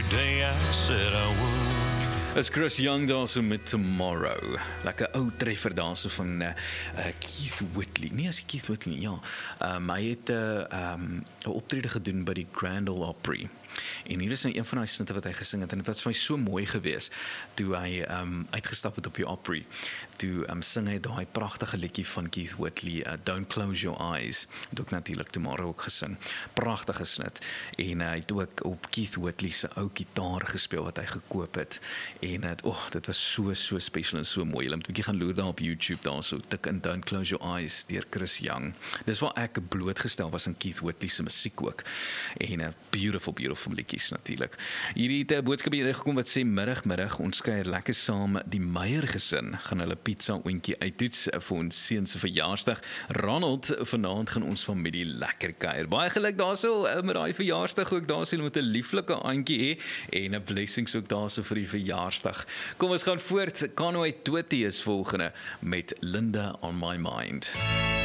day I said I would. Is Chris Young daar so met Tomorrow. Lekker ou treffer daar so van Keith Whitley. Nee, as Keith Whitley, ja. Hy het 'n optrede gedoen by die Grand Ole Opry. En hier is nou een van die snitte wat hy gesing het, en dit was vir my so mooi gewees, toe hy uitgestap het op die Opry, toe sing hy daai pragtige liedjie van Keith Whitley, Don't Close Your Eyes, het ook natuurlik Tomorrow ook gesing, pragtige snit, en hy het ook op Keith Whitley se ou gitaar gespeel wat hy gekoop het, en dit was so special en so mooi. Jy moet 'n bietjie gaan loer daar op YouTube, daar so tik in Don't Close Your Eyes deur Chris Young. Dis waar ek blootgestel was aan Keith Whitley se musiek ook, en beautiful liedjies natuurlik. Hierdie het 'n boodskap hier gekom wat sê middag, ons kuier lekker saam, die Meyer gesin gaan hulle pizza oentjie uittoets vir ons seun se verjaarsdag. Ronald, vanaand gaan ons familie lekker kuier. Baie geluk daarso met daai verjaarsdag ook, daar sien met 'n lieflike aantjie hê en 'n blessings ook daarso vir die verjaarsdag. Kom ons gaan voort. Kanoe Twitty is volgende met Linda on My Mind.